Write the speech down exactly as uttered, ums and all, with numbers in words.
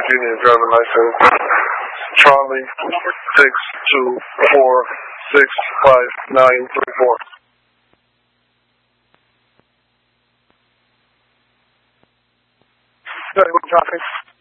Virginia driving license. Charlie six two four six five nine three four. Sorry, what traffic?